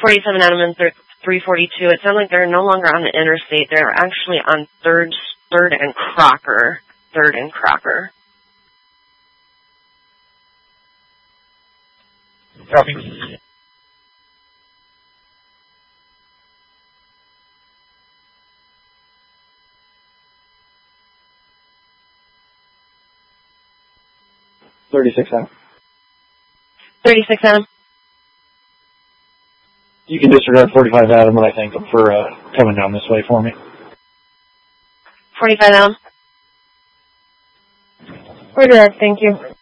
47 Adam and 342. It sounds like they're no longer on the interstate. They're actually on 3rd and Crocker. 3rd and Crocker. Copy. Adam. 36 Adam. You can disregard 45 Adam, I think, for coming down this way for me. 45 Adam. Roger, thank you.